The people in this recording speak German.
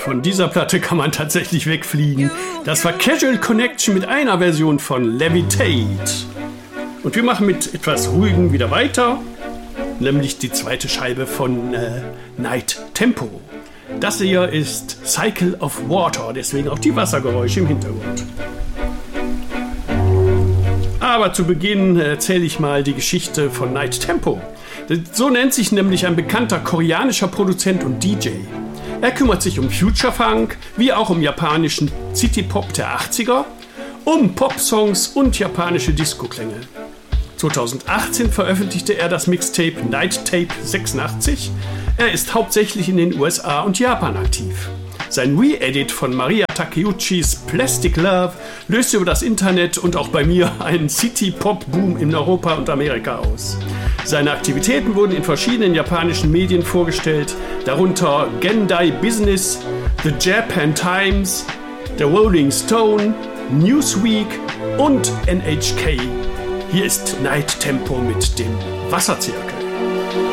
Von dieser Platte kann man tatsächlich wegfliegen. Das war Casual Connection mit einer Version von Levitate. Und wir machen mit etwas Ruhigem wieder weiter, nämlich die zweite Scheibe von Night Tempo. Das hier ist Cycle of Water, deswegen auch die Wassergeräusche im Hintergrund. Aber zu Beginn erzähle ich mal die Geschichte von Night Tempo. So nennt sich nämlich ein bekannter koreanischer Produzent und DJ. Er kümmert sich um Future Funk, wie auch um japanischen City-Pop der 80er, um Pop-Songs und japanische Disco-Klänge. 2018 veröffentlichte er das Mixtape Night Tape 86. Er ist hauptsächlich in den USA und Japan aktiv. Sein Re-Edit von Maria Takeuchis Plastic Love löste über das Internet und auch bei mir einen City-Pop-Boom in Europa und Amerika aus. Seine Aktivitäten wurden in verschiedenen japanischen Medien vorgestellt, darunter Gendai Business, The Japan Times, The Rolling Stone, Newsweek und NHK. Hier ist Night Tempo mit dem Wasserzirkel.